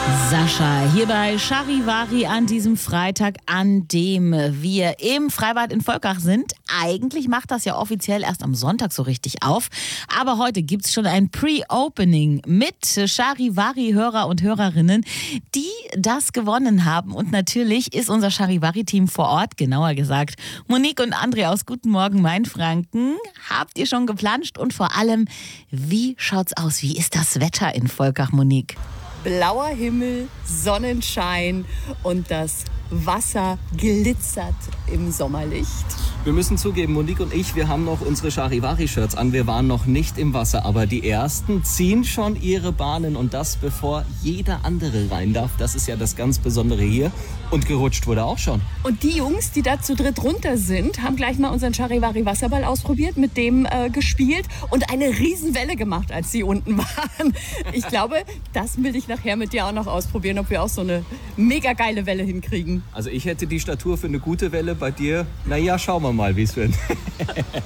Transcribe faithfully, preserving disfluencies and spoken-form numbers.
Sascha, hier bei Charivari an diesem Freitag, an dem wir im Freibad in Volkach sind. Eigentlich macht das ja offiziell erst am Sonntag so richtig auf. Aber heute gibt es schon ein Pre-Opening mit Charivari-Hörer und Hörerinnen, die das gewonnen haben. Und natürlich ist unser Charivari-Team vor Ort, genauer gesagt Monique und André aus Guten Morgen Mainfranken. Habt ihr schon geplanscht? Und vor allem, wie schaut's aus? Wie ist das Wetter in Volkach, Monique? Blauer Himmel, Sonnenschein und das Wasser glitzert im Sommerlicht. Wir müssen zugeben, Monique und ich, wir haben noch unsere Charivari-Shirts an. Wir waren noch nicht im Wasser, aber die Ersten ziehen schon ihre Bahnen und das, bevor jeder andere rein darf. Das ist ja das ganz Besondere hier. Und gerutscht wurde auch schon. Und die Jungs, die da zu dritt runter sind, haben gleich mal unseren Charivari-Wasserball ausprobiert, mit dem äh, gespielt und eine Riesenwelle gemacht, als sie unten waren. Ich glaube, das will ich nachher mit dir auch noch ausprobieren, ob wir auch so eine mega geile Welle hinkriegen. Also ich hätte die Statur für eine gute Welle, bei dir, naja, schauen wir mal, wie es wird.